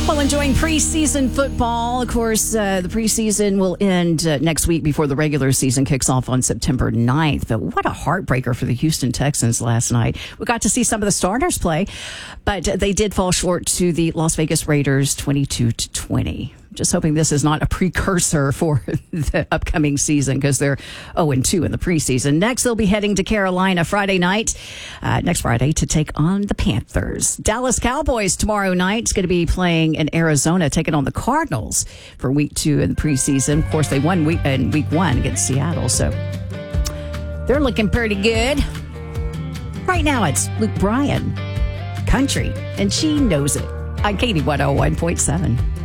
Well, enjoying preseason football. Of course, the preseason will end next week before the regular season kicks off on September 9th. But what a heartbreaker for the Houston Texans last night. We got to see some of the starters play, but they did fall short to the Las Vegas Raiders 22-20. Just hoping this is not a precursor for the upcoming season because they're 0-2 in the preseason. Next, they'll be heading to Carolina Friday night, next Friday, to take on the Panthers. Dallas Cowboys tomorrow night is going to be playing in Arizona, taking on the Cardinals for week 2 in the preseason. Of course, they won week 1 against Seattle, so they're looking pretty good. Right now, it's Luke Bryan, country, and she knows it. On Katie 101.7.